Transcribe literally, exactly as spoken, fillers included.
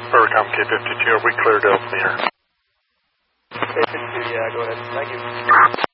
Overcom K fifty-two, are we clear to open the air? K fifty-two, yeah, go ahead. Thank you.